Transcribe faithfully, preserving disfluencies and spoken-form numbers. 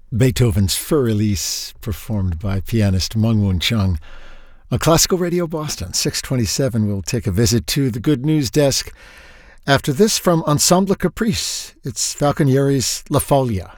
Beethoven's Fur Elise, performed by pianist Meng Woon Chung. On Classical Radio Boston, six twenty-seven, we'll take a visit to the Good News Desk. After this, from Ensemble Caprice, it's Falconieri's La Foglia.